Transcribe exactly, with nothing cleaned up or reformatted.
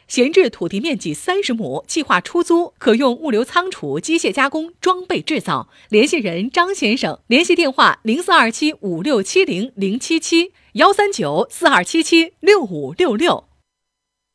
闲置土地面积三十亩，计划出租，可用物流仓储、机械加工、装备制造。联系人张先生，联系电话零四二七五六七零零七七幺三九四二七七六五六六。